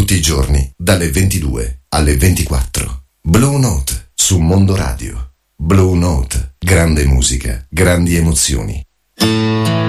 tutti i giorni, dalle 22 alle 24. Blue Note su Mondo Radio. Blue Note, grande musica, grandi emozioni.